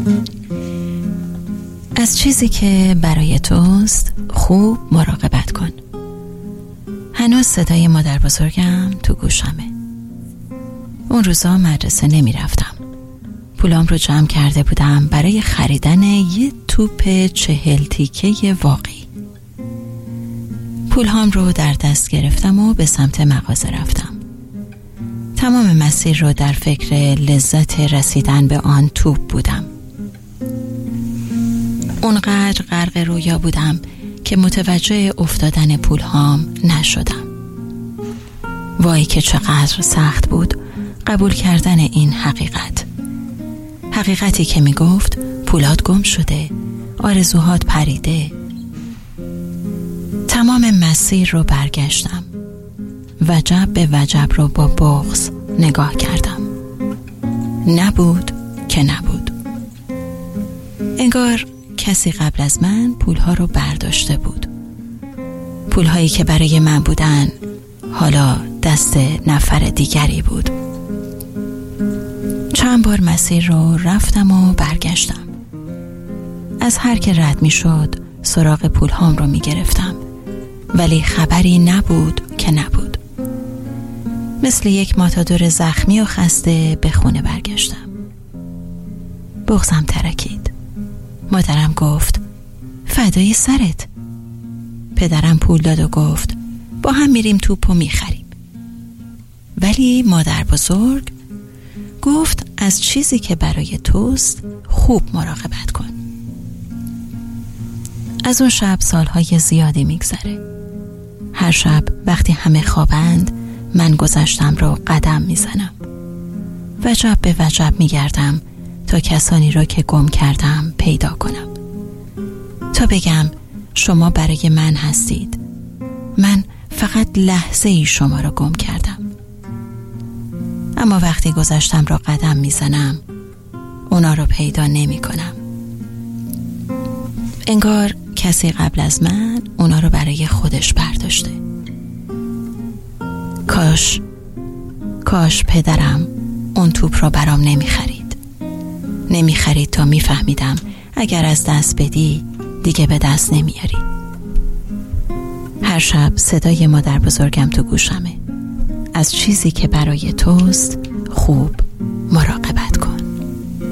از چیزی که برای توست خوب مراقبت کن. هنوز صدای مادر بزرگم تو گوشمه. اون روزا مدرسه نمی رفتم. پولام رو جمع کرده بودم برای خریدن یه توپ 40 تیکه واقعی. پولهام رو در دست گرفتم و به سمت مغازه رفتم. تمام مسیر رو در فکر لذت رسیدن به آن توپ بودم. اونقدر غرق رویا بودم که متوجه افتادن پولهام نشدم. وای که چقدر سخت بود قبول کردن این حقیقت. حقیقتی که می گفت پولات گم شده، آرزوهات پریده. تمام مسیر رو برگشتم. وجب به وجب رو با بغض نگاه کردم. نبود که نبود. انگار کسی قبل از من پولها رو برداشته بود. پولهایی که برای من بودن حالا دست نفر دیگری بود. چند بار مسیر رو رفتم و برگشتم. از هر که رد می شد سراغ پولهام رو می گرفتم، ولی خبری نبود که نبود. مثل یک ماتادور زخمی و خسته به خونه برگشتم. بغضم ترکید. مادرم گفت فدای سرت. پدرم پول داد و گفت با هم میریم توپو میخریم. ولی مادر بزرگ گفت از چیزی که برای توست خوب مراقبت کن. از اون شب سالهای زیادی میگذره. هر شب وقتی همه خوابند من گذشتم رو قدم میزنم. وجب به وجب میگردم تا کسانی رو که گم کردم پیدا کنم، تا بگم شما برای من هستید. من فقط لحظه ای شما رو گم کردم. اما وقتی گذشتم را قدم میزنم اونا رو پیدا نمی کنم. انگار کسی قبل از من اونا رو برای خودش برداشته. کاش پدرم اون توپ رو برام نمی خرید تا می فهمیدم اگر از دست بدی دیگه به دست نمیاری. هر شب صدای مادر بزرگم تو گوشمه. از چیزی که برای توست خوب مراقبت